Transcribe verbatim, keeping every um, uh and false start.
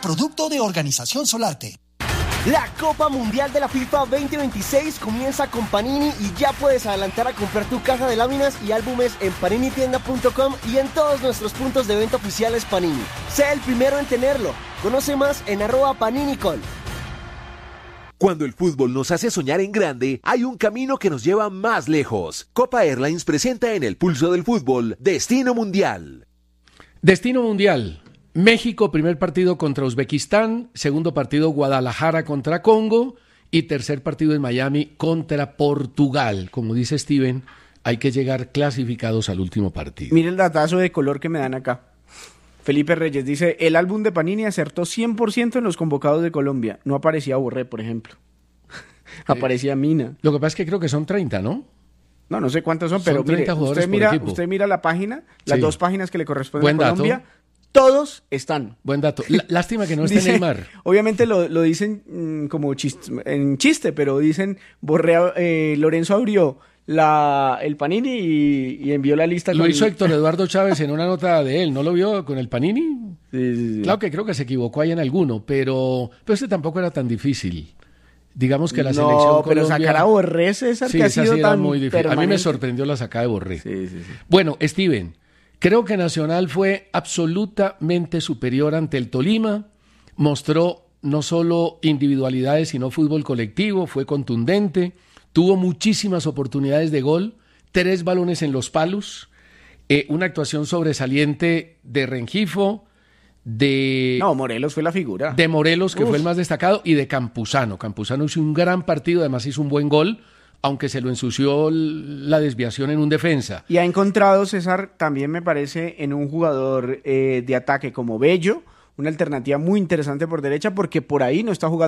producto de Organización Solarte. La Copa Mundial de la FIFA veinte veintiséis comienza con Panini y ya puedes adelantar a comprar tu caja de láminas y álbumes en panini tienda punto com y en todos nuestros puntos de venta oficiales Panini. Sé el primero en tenerlo. Conoce más en arroba paninicol. Cuando el fútbol nos hace soñar en grande, hay un camino que nos lleva más lejos. Copa Airlines presenta en el pulso del fútbol Destino Mundial. Destino Mundial. México, primer partido contra Uzbekistán, segundo partido Guadalajara contra Congo y tercer partido en Miami contra Portugal. Como dice Steven, hay que llegar clasificados al último partido. Mire el datazo de color que me dan acá. Felipe Reyes dice, el álbum de Panini acertó cien por ciento en los convocados de Colombia. No aparecía Borré, por ejemplo. Aparecía Mina. Lo que pasa es que creo que son treinta, ¿no? No, no sé cuántos son, son pero mire, usted mira, usted mira la página, las sí. dos páginas que le corresponden Buen a Colombia. Dato. Todos están. Buen dato. L- lástima que no esté Dice, Neymar. Obviamente lo, lo dicen mmm, como chiste, en chiste, pero dicen, Borré, eh, Lorenzo abrió la, el Panini y, y envió la lista. Lo con... hizo Héctor Eduardo Chávez en una nota de él. ¿No lo vio con el Panini? Sí, sí, sí. Claro que creo que se equivocó ahí en alguno, pero, pero este tampoco era tan difícil. Digamos que la no, selección pero Colombia... sacar a Borré, César, sí, que ha esa sido sí era tan muy difícil. permanente. A mí me sorprendió la sacada de Borré. Sí, sí, sí. Bueno, Steven, creo que Nacional fue absolutamente superior ante el Tolima. Mostró no solo individualidades, sino fútbol colectivo. Fue contundente. Tuvo muchísimas oportunidades de gol. Tres balones en los palos. Eh, una actuación sobresaliente de Rengifo. De, no, Morelos fue la figura. De Morelos, que Uf. fue el más destacado, y de Campuzano. Campuzano hizo un gran partido, además hizo un buen gol, aunque se lo ensució la desviación en un defensa. Y ha encontrado, César, también me parece, en un jugador eh, de ataque como Bello, una alternativa muy interesante por derecha, porque por ahí no está jugando